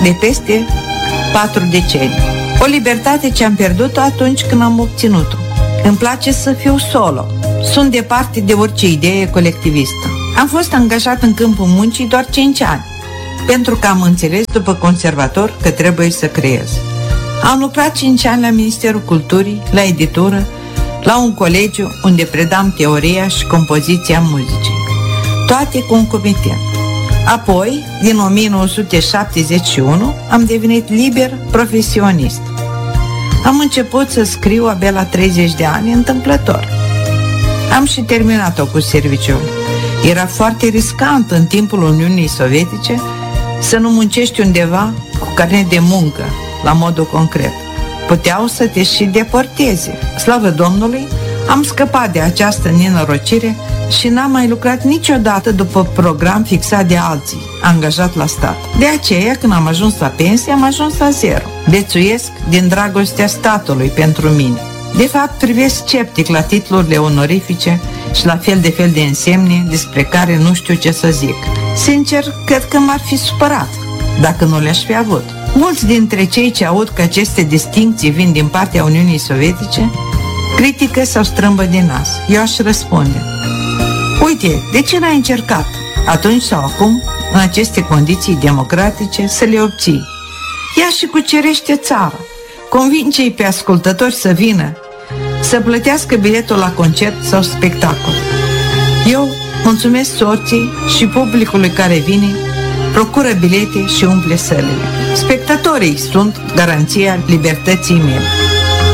de peste 4 decenii. O libertate ce am pierdut-o atunci când am obținut-o. Îmi place să fiu solo. Sunt departe de orice idee colectivistă. Am fost angajat în câmpul muncii doar 5 ani, pentru că am înțeles după conservator că trebuie să creez. Am lucrat 5 ani la Ministerul Culturii, la editură, la un colegiu unde predam teoria și compoziția muzicii, toate cu un comitet. Apoi, din 1971, am devenit liber profesionist. Am început să scriu abia la 30 de ani, întâmplător. Am și terminat-o cu serviciul. Era foarte riscant în timpul Uniunii Sovietice să nu muncești undeva cu carnet de muncă, la modul concret. Puteau să te și deporteze. Slavă Domnului, am scăpat de această nenorocire și n-am mai lucrat niciodată după program fixat de alții, angajat la stat. De aceea, când am ajuns la pensie, am ajuns la zero. Viețuiesc din dragostea statului pentru mine. De fapt, privesc sceptic la titlurile onorifice și la fel de însemne despre care nu știu ce să zic. Sincer, cred că m-ar fi supărat dacă nu le-aș fi avut. Mulți dintre cei ce aud că aceste distincții vin din partea Uniunii Sovietice critică sau strâmbă din nas. Eu aș răspunde: uite, de ce n-ai încercat, atunci sau acum, în aceste condiții democratice, să le obții? Ia și cucerește țara, convinge-i pe ascultători să vină, să plătească biletul la concert sau spectacol. Eu mulțumesc sorții și publicului care vine, procură bilete și umple sălile. Spectatorii sunt garanția libertății mele.